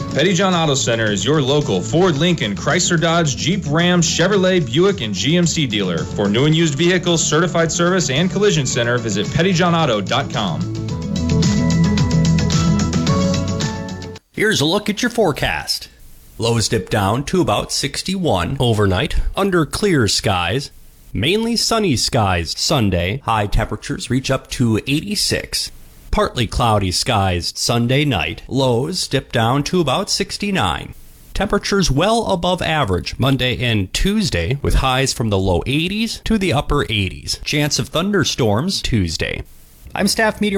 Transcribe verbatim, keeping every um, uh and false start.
Pettyjohn Auto Center is your local Ford, Lincoln, Chrysler, Dodge, Jeep, Ram, Chevrolet, Buick, and G M C dealer. For new and used vehicles, certified service, and collision center, visit pettyjohn auto dot com. Here's a look at your forecast. Lows dip down to about sixty-one overnight under clear skies. Mainly sunny skies Sunday. High temperatures reach up to eighty-six. Partly cloudy skies Sunday night. Lows dip down to about sixty-nine. Temperatures well above average Monday and Tuesday, with highs from the low eighties to the upper eighties. Chance of thunderstorms Tuesday. I'm staff meteorologist